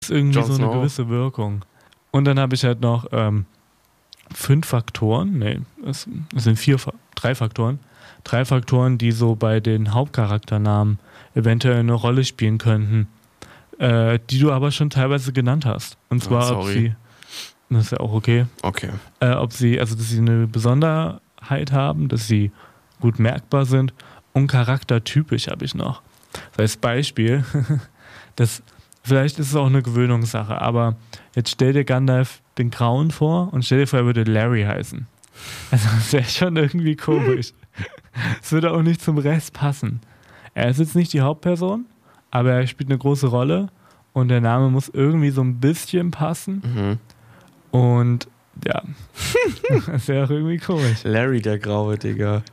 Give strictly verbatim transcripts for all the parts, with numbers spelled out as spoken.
ist irgendwie Jon so eine Snow. gewisse Wirkung. Und dann habe ich halt noch ähm, fünf Faktoren, nee, es, es sind vier, drei Faktoren, drei Faktoren, die so bei den Hauptcharakternamen eventuell eine Rolle spielen könnten, äh, die du aber schon teilweise genannt hast. Und zwar, Ah, ob sorry. sie, das ist ja auch okay, Okay. äh, ob sie, also dass sie eine Besonderheit haben, dass sie gut merkbar sind und charaktertypisch habe ich noch. Das heißt Beispiel, das, vielleicht ist es auch eine Gewöhnungssache, aber jetzt stell dir Gandalf den Grauen vor und stell dir vor, er würde Larry heißen. Also das wäre schon irgendwie komisch. Es würde auch nicht zum Rest passen. Er ist jetzt nicht die Hauptperson, aber er spielt eine große Rolle und der Name muss irgendwie so ein bisschen passen. Mhm. Und ja, das wäre auch irgendwie komisch. Larry der Graue, Digga.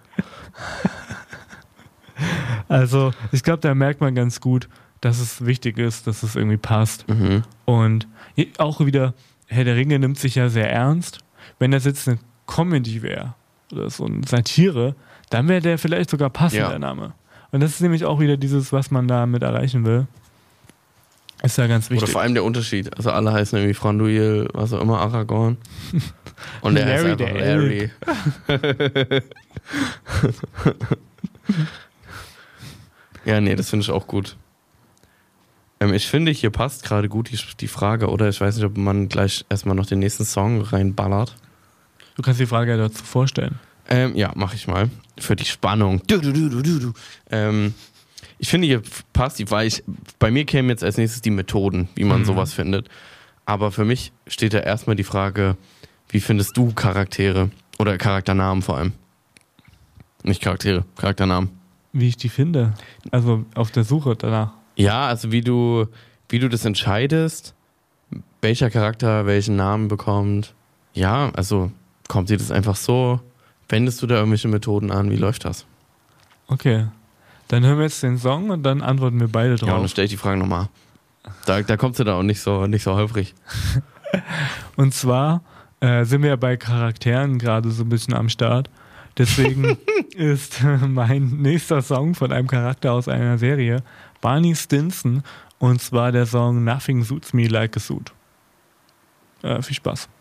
Also ich glaube, da merkt man ganz gut, dass es wichtig ist, dass es irgendwie passt. Mhm. Und auch wieder, Herr der Ringe nimmt sich ja sehr ernst. Wenn das jetzt eine Comedy wäre oder so eine Satire, dann wäre der vielleicht sogar passend, Ja. der Name. Und das ist nämlich auch wieder dieses, was man damit erreichen will. Ist ja ganz wichtig. Oder vor allem der Unterschied. Also alle heißen irgendwie Franduil, was auch immer, Aragorn. Und der heißt Larry, einfach der Larry. Ja, nee, das finde ich auch gut. Ähm, ich finde, hier passt gerade gut die, die Frage, oder? Ich weiß nicht, ob man gleich erstmal noch den nächsten Song reinballert. Du kannst die Frage ja dazu vorstellen. Ähm, ja, mach ich mal. Für die Spannung. Du, du, du, du, du, du. Ähm, ich finde, hier passt die, weil ich, bei mir kämen jetzt als nächstes die Methoden, wie man Mhm. sowas findet. Aber für mich steht da erstmal die Frage, wie findest du Charaktere? Oder Charakternamen vor allem. Nicht Charaktere, Charakternamen. Wie ich die finde. Also auf der Suche danach. Ja, also wie du, wie du das entscheidest, welcher Charakter welchen Namen bekommt. Ja, also kommt dir das einfach so? Wendest du da irgendwelche Methoden an? Wie läuft das? Okay. Dann hören wir jetzt den Song und dann antworten wir beide Ja, und dann drauf. stelle ich die Frage nochmal. Da, da kommst du da auch nicht so, nicht so holprig. Und zwar äh, sind wir ja bei Charakteren gerade so ein bisschen am Start. Deswegen ist äh, mein nächster Song von einem Charakter aus einer Serie Barney Stinson und zwar der Song Nothing Suits Me Like a Suit. Äh, viel Spaß.